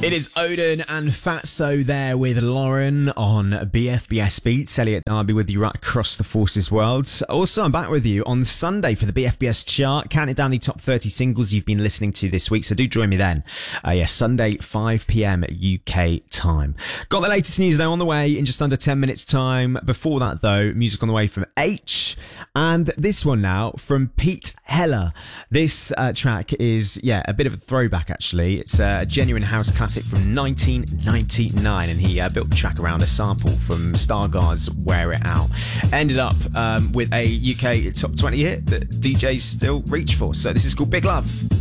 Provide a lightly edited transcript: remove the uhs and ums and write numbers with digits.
It is Odin and Fatso there with Lauren on BFBS Beats. Elliot Darby with you right across the Forces world. Also, I'm back with you on Sunday for the BFBS chart, counting down the top 30 singles you've been listening to this week. So do join me then. Sunday, 5 p.m. UK time. Got the latest news though on the way in just under 10 minutes time. Before that though, music on the way from H. And this one now from Pete Heller. This track is, a bit of a throwback actually. It's a genuine house classic from 1999, and he built the track around a sample from Stargard's Wear It Out. Ended up with a UK top 20 hit that DJs still reach for. So this is called Big Love.